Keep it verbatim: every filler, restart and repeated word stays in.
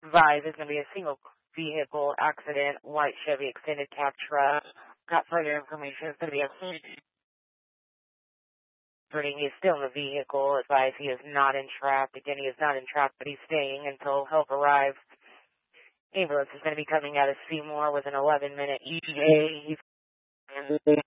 Advised there's going to be a single vehicle accident, white Chevy extended cab truck. Got further information. It's going to be a He is still in the vehicle. Advised he is not entrapped. Again, he is not entrapped, but he's staying until help arrives. Ambulance is going to be coming out of Seymour with an eleven minute E T A. He's